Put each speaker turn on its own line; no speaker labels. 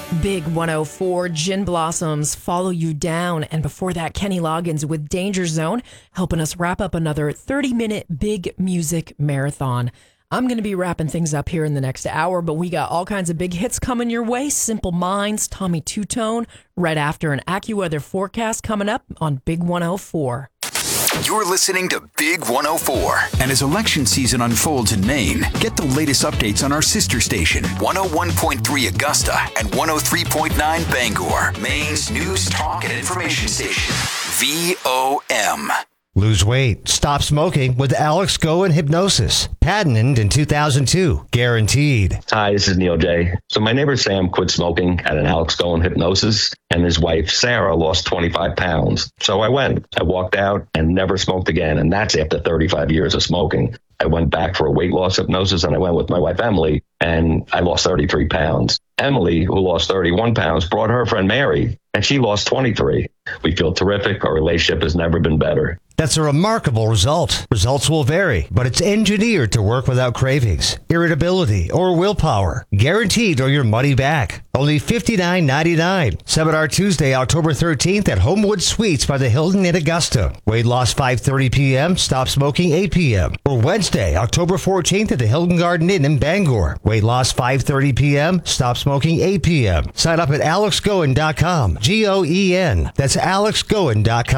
Big 104, Gin Blossoms, Follow You Down. And before that, Kenny Loggins with Danger Zone, helping us wrap up another 30-minute big music marathon. I'm going to be wrapping things up here in the next hour, but we got all kinds of big hits coming your way. Simple Minds, Tommy Two-Tone, right after an AccuWeather forecast coming up on Big 104.
You're listening to Big 104. And as election season unfolds in Maine, get the latest updates on our sister station, 101.3 Augusta and 103.9 Bangor, Maine's news, talk, and information station. VOM.
Lose weight. Stop smoking with Alex Goen Hypnosis. Patented in 2002. Guaranteed.
Hi, this is Neil J. So my neighbor Sam quit smoking at an Alex Goen Hypnosis, and his wife Sarah lost 25 pounds. So I went. I walked out and never smoked again, and that's after 35 years of smoking. I went back for a weight loss hypnosis, and I went with my wife Emily, and I lost 33 pounds. Emily, who lost 31 pounds, brought her friend Mary, and she lost 23. We feel terrific. Our relationship has never been better.
That's a remarkable result. Results will vary, but it's engineered to work without cravings, irritability, or willpower. Guaranteed or your money back. Only $59.99. Seminar Tuesday, October 13th at Homewood Suites by the Hilton in Augusta. Weight loss 5:30 p.m., stop smoking 8 p.m. Or Wednesday, October 14th at the Hilton Garden Inn in Bangor. Weight loss 5:30 p.m., stop smoking 8 p.m. Sign up at alexgoen.com. Goen. That's alexgoen.com.